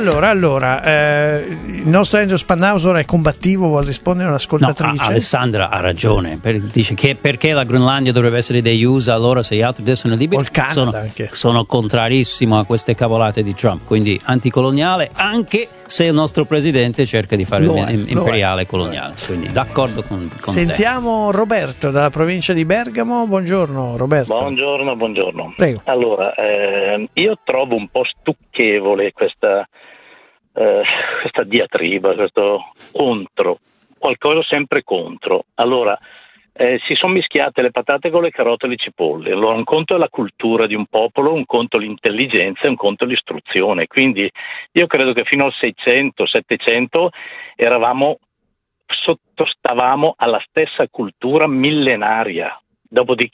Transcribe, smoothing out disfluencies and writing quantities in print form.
il nostro Enzo Spannauser è combattivo, vuol rispondere a un'ascoltatrice? No, Alessandra ha ragione, dice che perché la Groenlandia dovrebbe essere degli USA, allora se gli altri adesso sono liberi. O il Canada anche. Sono contrarissimo a queste cavolate di Trump, quindi anticoloniale, anche se il nostro presidente cerca di fare imperiale coloniale, quindi d'accordo con Sentiamo te. Roberto dalla provincia di Bergamo. Buongiorno Roberto. Buongiorno. Prego. Allora, io trovo un po' stucchevole questa diatriba, questo contro, qualcosa sempre contro. Allora, si sono mischiate le patate con le carote e le cipolle. Allora, un conto è la cultura di un popolo, un conto l'intelligenza e un conto l'istruzione. Quindi io credo che fino al 600-700 sottostavamo alla stessa cultura millenaria. Dopodiché